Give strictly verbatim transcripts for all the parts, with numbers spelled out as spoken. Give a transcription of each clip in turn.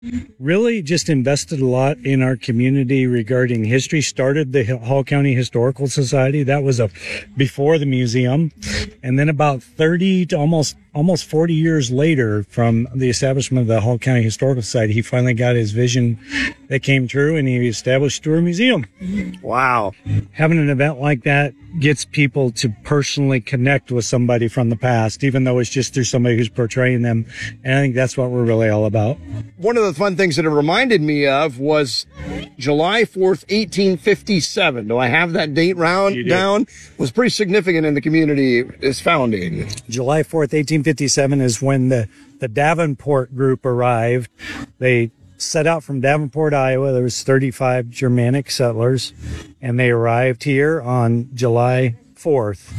really just invested a lot in our community regarding history. Started the Hall County Historical Society. That was a before the museum. And then about thirty to almost almost forty years later from the establishment of the Hall County Historical Society, he finally got his vision that came true, and he established Stewart Museum. Wow. Having an event like that gets people to personally connect with somebody from the past, even though it's just through somebody who's portraying them. And I think that's what we're really all about. One of the fun things that it reminded me of was July fourth, eighteen fifty-seven. Do I have that date round down? Was pretty significant in the community, its founding. July fourth, eighteen fifty-seven is when the, the Davenport group arrived. They set out from Davenport, Iowa. There was thirty-five Germanic settlers, and they arrived here on July fourth.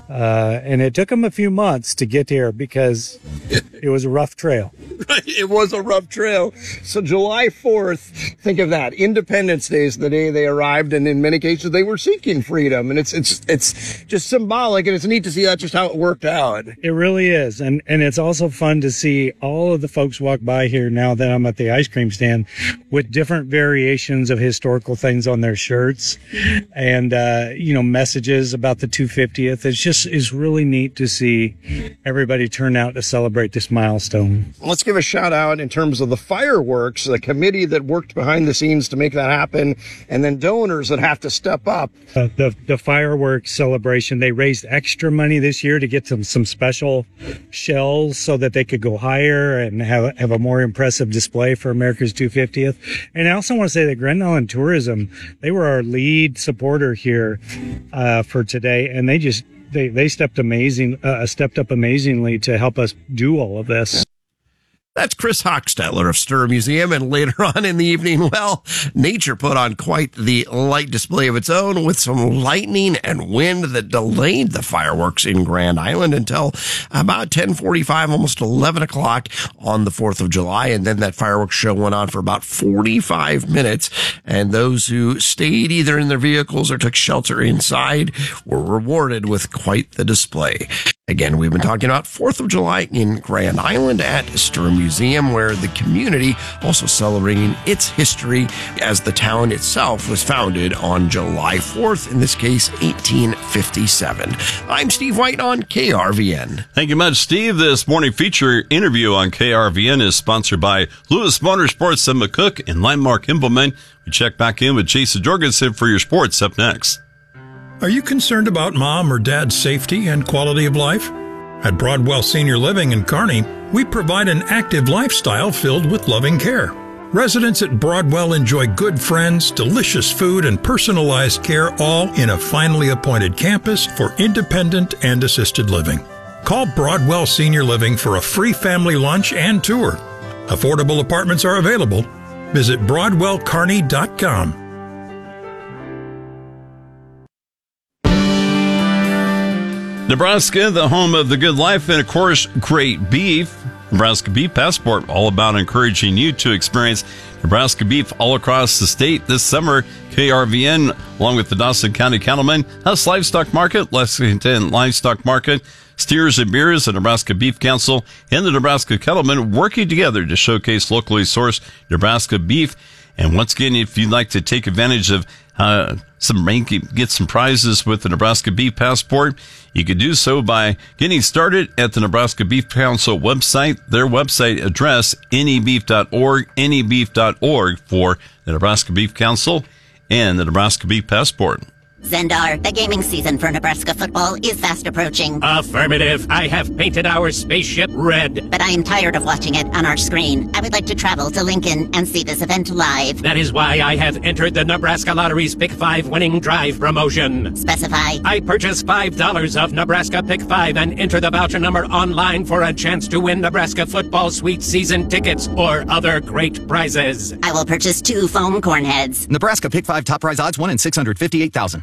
Uh, and it took them a few months to get here because it was a rough trail. Right, it was a rough trail. So July fourth, think of that. Independence Day is the day they arrived, and in many cases they were seeking freedom. And it's it's it's just symbolic, and it's neat to see that just how it worked out. It really is. And and it's also fun to see all of the folks walk by here now that I'm at the ice cream stand with different variations of historical things on their shirts and, uh, you know, messages about the two hundred fiftieth. It's just is really neat to see everybody turn out to celebrate this milestone. Let's give a shout out in terms of the fireworks, the committee that worked behind the scenes to make that happen, and then donors that have to step up. Uh, the the fireworks celebration, they raised extra money this year to get some some special shells so that they could go higher and have have a more impressive display for America's two hundred fiftieth. And I also want to say that Grand Island Tourism, they were our lead supporter here uh, for today, and they just they they stepped amazing uh, stepped up amazingly to help us do all of this. That's Chris Hochstetler of Stewart Museum. And later on in the evening, well, nature put on quite the light display of its own with some lightning and wind that delayed the fireworks in Grand Island until about ten forty-five, almost eleven o'clock on the fourth of July. And then that fireworks show went on for about forty-five minutes. And those who stayed either in their vehicles or took shelter inside were rewarded with quite the display. Again, we've been talking about fourth of July in Grand Island at Stewart Museum, where the community also celebrating its history as the town itself was founded on July fourth, in this case, eighteen fifty-seven. I'm Steve White on K R V N. Thank you much, Steve. This morning feature interview on K R V N is sponsored by Lewis Motorsports and McCook and Landmark Implement. We check back in with Jason Jorgensen for your sports up next. Are you concerned about mom or dad's safety and quality of life? At Broadwell Senior Living in Kearney, we provide an active lifestyle filled with loving care. Residents at Broadwell enjoy good friends, delicious food, and personalized care, all in a finely appointed campus for independent and assisted living. Call Broadwell Senior Living for a free family lunch and tour. Affordable apartments are available. Visit broadwell kearney dot com. Nebraska, the home of the good life and, of course, great beef. Nebraska Beef Passport, all about encouraging you to experience Nebraska beef all across the state this summer. K R V N, along with the Dawson County Cattlemen, Huss Livestock Market, Lexington Livestock Market, Steers and Beers, the Nebraska Beef Council, and the Nebraska Cattlemen working together to showcase locally sourced Nebraska beef. And once again, if you'd like to take advantage of uh, some ranking, get some prizes with the Nebraska Beef Passport, you can do so by getting started at the Nebraska Beef Council website. Their website address, N E beef dot org, N E beef dot org for the Nebraska Beef Council and the Nebraska Beef Passport. Zendar, the gaming season for Nebraska football is fast approaching. Affirmative. I have painted our spaceship red. But I am tired of watching it on our screen. I would like to travel to Lincoln and see this event live. That is why I have entered the Nebraska Lottery's Pick five Winning Drive promotion. Specify. I purchase five dollars of Nebraska Pick five and enter the voucher number online for a chance to win Nebraska football sweet season tickets or other great prizes. I will purchase two foam corn heads. Nebraska Pick five top prize odds one in six hundred fifty-eight thousand.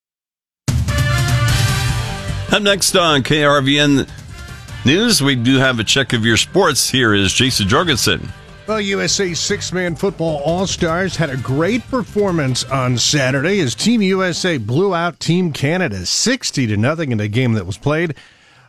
Up next on K R V N News, we do have a check of your sports. Here is Jason Jorgensen. Well, U S A six-man football All-Stars had a great performance on Saturday as Team U S A blew out Team Canada sixty to nothing in a game that was played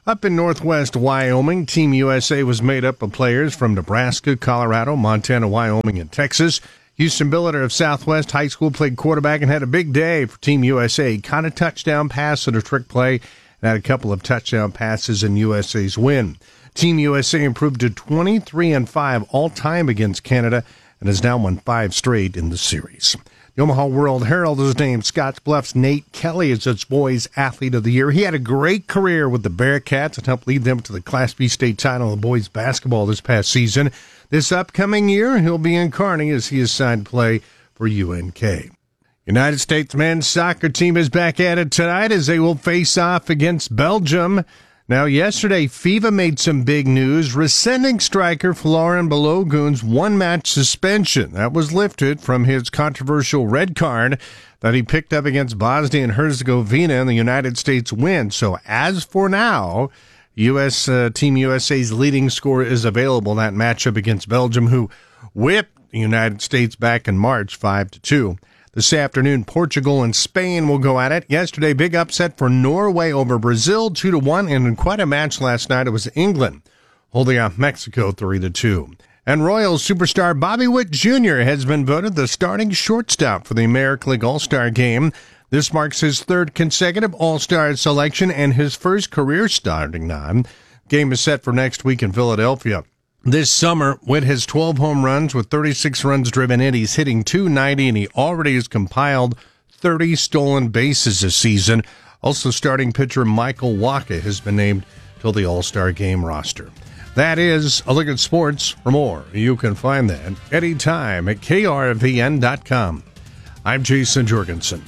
Up in northwest Wyoming, Team U S A was made up of players from Nebraska, Colorado, Montana, Wyoming, and Texas. Houston Billiter of Southwest High School played quarterback and had a big day for Team U S A. Caught a touchdown pass and a trick play and had a couple of touchdown passes in U S A's win. Team U S A improved to twenty-three and five all-time against Canada and has now won five straight in the series. The Omaha World Herald has named Scottsbluff's Nate Kelly as its boys athlete of the year. He had a great career with the Bearcats and helped lead them to the Class B state title in boys basketball this past season. This upcoming year, he'll be in Kearney as he is signed to play for U N K. United States men's soccer team is back at it tonight as they will face off against Belgium. Now, yesterday, FIFA made some big news, rescinding striker Florian Balogun's one-match suspension. That was lifted from his controversial red card that he picked up against Bosnia and Herzegovina in the United States win. So, as for now, U S uh, Team U S A's leading scorer is available in that matchup against Belgium, who whipped the United States back in March five to two. This afternoon, Portugal and Spain will go at it. Yesterday, big upset for Norway over Brazil, two to one, and in quite a match last night, it was England holding off Mexico three to two. And Royals superstar Bobby Witt Junior has been voted the starting shortstop for the American League All-Star Game. This marks his third consecutive All-Star selection and his first career starting nod. Game is set for next week in Philadelphia. This summer, Witt has twelve home runs with thirty-six runs driven in. He's hitting two ninety, and he already has compiled thirty stolen bases this season. Also, starting pitcher Michael Wacha has been named to the All-Star Game roster. That is a look at sports. For more, you can find that anytime at K R V N dot com. I'm Jason Jorgensen.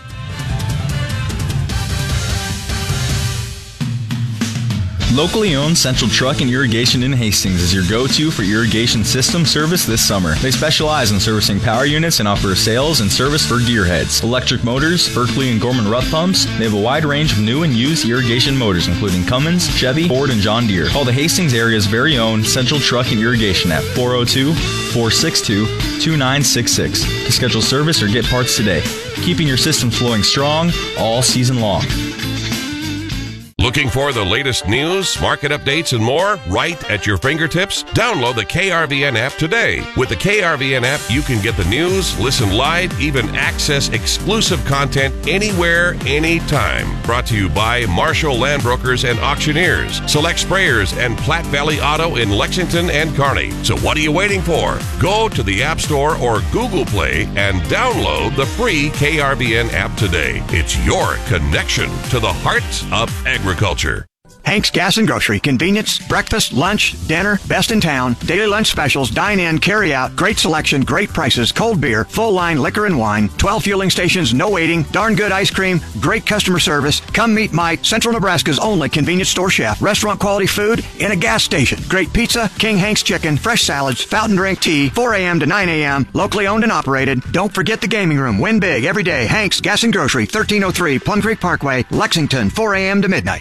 Locally owned Central Truck and Irrigation in Hastings is your go-to for irrigation system service this summer. They specialize in servicing power units and offer sales and service for gearheads, electric motors, Berkeley and Gorman Rupp pumps. They have a wide range of new and used irrigation motors, including Cummins, Chevy, Ford, and John Deere. Call the Hastings area's very own Central Truck and Irrigation at four oh two, four six two, two nine six six to schedule service or get parts today. Keeping your system flowing strong all season long. Looking for the latest news, market updates, and more right at your fingertips? Download the K R V N app today. With the K R V N app, you can get the news, listen live, even access exclusive content anywhere, anytime. Brought to you by Marshall Land Brokers and Auctioneers, Select Sprayers, and Platte Valley Auto in Lexington and Kearney. So what are you waiting for? Go to the App Store or Google Play and download the free K R V N app today. It's your connection to the heart of agriculture. Culture. Hank's Gas and Grocery. Convenience, breakfast, lunch, dinner, best in town. Daily lunch specials, dine in, carry out. Great selection, great prices, cold beer, full line liquor and wine. twelve fueling stations, no waiting. Darn good ice cream, great customer service. Come meet my Central Nebraska's only convenience store chef. Restaurant quality food in a gas station. Great pizza, King Hank's chicken, fresh salads, fountain drink tea, four a.m. to nine a.m. Locally owned and operated. Don't forget the gaming room. Win big every day. Hank's Gas and Grocery, thirteen oh three Plum Creek Parkway, Lexington, four a.m. to midnight.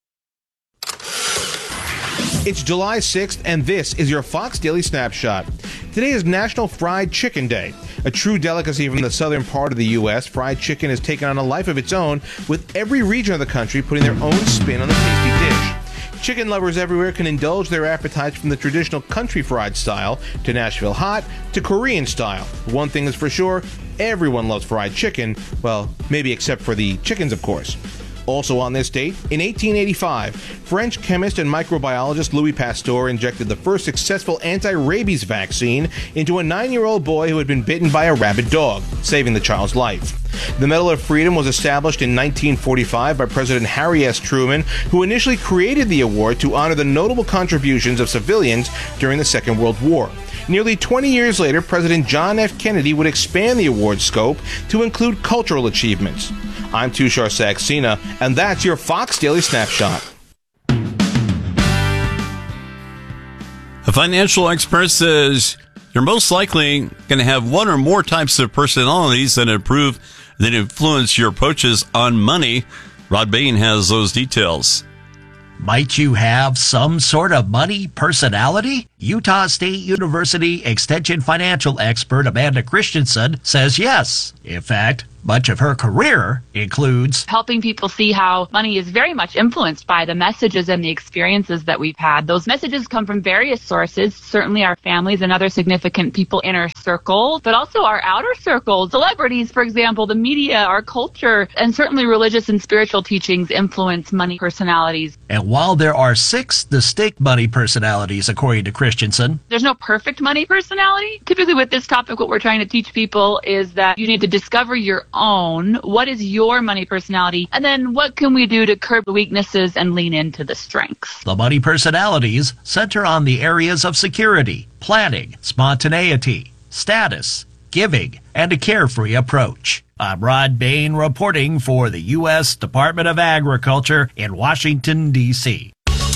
It's July sixth, and this is your Fox Daily Snapshot. Today is National Fried Chicken Day. A true delicacy from the southern part of the U S, fried chicken has taken on a life of its own, with every region of the country putting their own spin on the tasty dish. Chicken lovers everywhere can indulge their appetites from the traditional country fried style to Nashville hot to Korean style. One thing is for sure, everyone loves fried chicken. Well, maybe except for the chickens, of course. Also on this date, in eighteen eighty-five, French chemist and microbiologist Louis Pasteur injected the first successful anti-rabies vaccine into a nine-year-old boy who had been bitten by a rabid dog, saving the child's life. The Medal of Freedom was established in nineteen forty-five by President Harry S. Truman, who initially created the award to honor the notable contributions of civilians during the Second World War. Nearly twenty years later, President John F. Kennedy would expand the award scope to include cultural achievements. I'm Tushar Saxena, and that's your Fox Daily Snapshot. A financial expert says you're most likely going to have one or more types of personalities that improve, that influence your approaches on money. Rod Bain has those details. Might you have some sort of money personality? Utah State University Extension financial expert Amanda Christensen says yes. In fact, much of her career includes helping people see how money is very much influenced by the messages and the experiences that we've had. Those messages come from various sources, certainly our families and other significant people in our circle, but also our outer circles, celebrities, for example, the media, our culture, and certainly religious and spiritual teachings influence money personalities. And while there are six distinct money personalities, according to Christensen, there's no perfect money personality. Typically with this topic, what we're trying to teach people is that you need to discover your own. What is your money personality? And then what can we do to curb the weaknesses and lean into the strengths? The money personalities center on the areas of security, planning, spontaneity, status, giving, and a carefree approach. I'm Rod Bain reporting for the U S Department of Agriculture in Washington, D C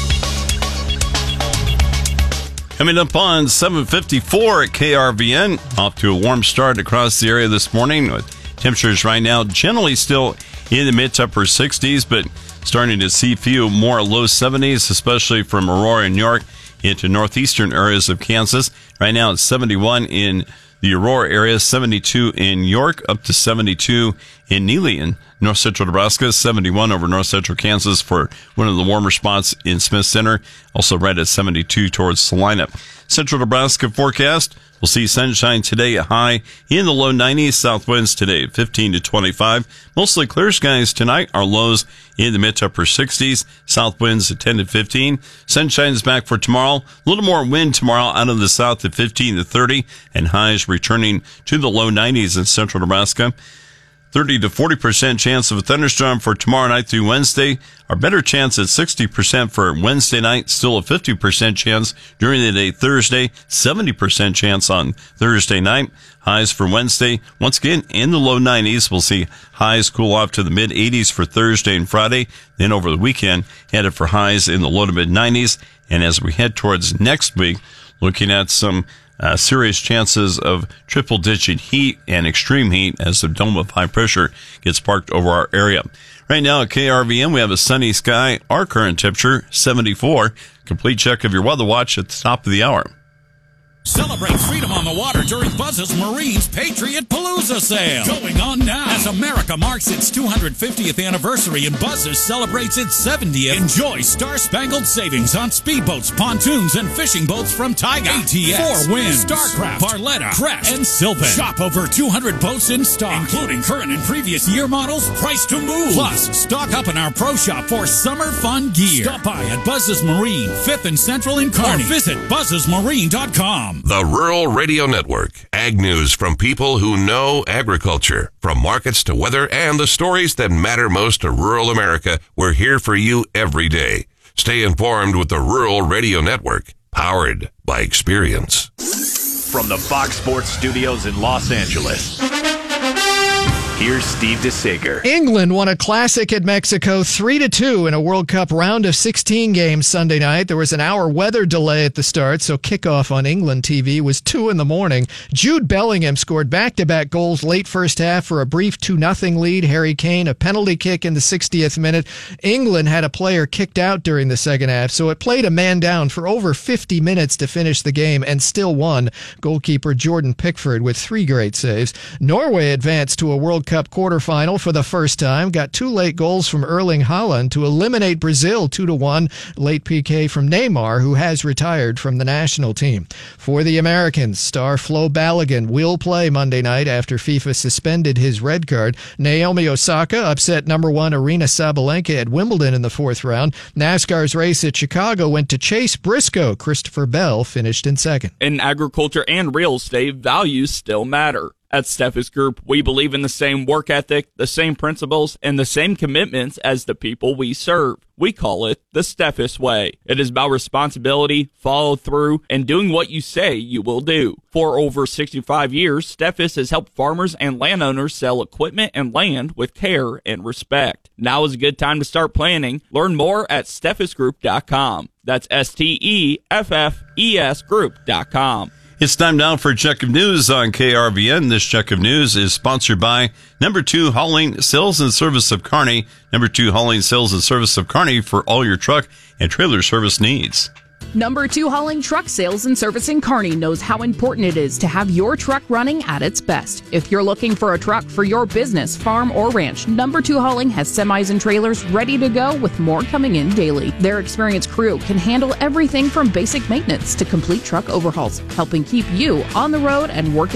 Coming up on seven fifty-four at K R V N, off to a warm start across the area this morning with temperatures right now generally still in the mid to upper sixties, but starting to see few more low seventies, especially from Aurora, New York, into northeastern areas of Kansas. Right now it's seventy-one in the Aurora area, seventy-two in York, up to seventy-two in Neely in north central Nebraska, seventy-one over north central Kansas for one of the warmer spots in Smith Center, also right at seventy-two towards Salina. Central Nebraska forecast, we'll see sunshine today, a high in the low nineties, south winds today fifteen to twenty-five. Mostly clear skies tonight, our lows in the mid to upper sixties, south winds at ten to fifteen. Sunshine is back for tomorrow, a little more wind tomorrow out of the south at fifteen to thirty, and highs returning to the low nineties in central Nebraska. thirty to forty percent chance of a thunderstorm for tomorrow night through Wednesday. Our better chance at sixty percent for Wednesday night. Still a fifty percent chance during the day Thursday. seventy percent chance on Thursday night. Highs for Wednesday, once again, in the low nineties. We'll see highs cool off to the mid eighties for Thursday and Friday. Then over the weekend, headed for highs in the low to mid nineties. And as we head towards next week, looking at some Uh, serious chances of triple-digit heat and extreme heat as the dome of high pressure gets parked over our area. Right now at K R V N, we have a sunny sky. Our current temperature, seventy-four. Complete check of your weather watch at the top of the hour. Celebrate freedom on the water during Buzz's Marine's Patriot Palooza sale. Going on now. As America marks its two hundred fiftieth anniversary and Buzz's celebrates its seventieth. Enjoy star-spangled savings on speedboats, pontoons, and fishing boats from Taiga, A T S, Four Winds, Starcraft, Barletta, Crest, and Sylvan. Shop over two hundred boats in stock, including current and previous year models, priced to move. Plus, stock up in our pro shop for summer fun gear. Stop by at Buzz's Marine, fifth and Central in Kearney. Or visit buzzes marine dot com. The Rural Radio Network. Ag news from people who know agriculture. From markets to weather and the stories that matter most to rural America, we're here for you every day. Stay informed with the Rural Radio Network, powered by experience. From the Fox Sports Studios in Los Angeles, here's Steve DeSager. England won a classic at Mexico three to two in a World Cup round of sixteen games Sunday night. There was an hour weather delay at the start, so kickoff on England T V was two in the morning. Jude Bellingham scored back-to-back goals late first half for a brief two nothing lead. Harry Kane, a penalty kick in the sixtieth minute. England had a player kicked out during the second half, so it played a man down for over fifty minutes to finish the game and still won. Goalkeeper Jordan Pickford with three great saves. Norway advanced to a World Cup quarterfinal for the first time, got two late goals from Erling Haaland to eliminate Brazil two to one. Late P K from Neymar, who has retired from the national team. For the Americans, star Flo Balogun will play Monday night after FIFA suspended his red card. Naomi Osaka upset number one Arina Sabalenka at Wimbledon in the fourth round. NASCAR's race at Chicago went to Chase Briscoe. Christopher Bell finished in second. In agriculture and real estate, values still matter. At Steffes Group, we believe in the same work ethic, the same principles, and the same commitments as the people we serve. We call it the Steffes Way. It is about responsibility, follow through, and doing what you say you will do. For over sixty-five years, Steffes has helped farmers and landowners sell equipment and land with care and respect. Now is a good time to start planning. Learn more at steffes group dot com. That's S T E F F E S group dot com. It's time now for a check of news on K R V N. This check of news is sponsored by Number two Hauling Sales and Service of Kearney. Number two Hauling Sales and Service of Kearney for all your truck and trailer service needs. Number two Hauling Truck Sales and Service in Kearney knows how important it is to have your truck running at its best. If you're looking for a truck for your business, farm, or ranch, Number two Hauling has semis and trailers ready to go with more coming in daily. Their experienced crew can handle everything from basic maintenance to complete truck overhauls, helping keep you on the road and working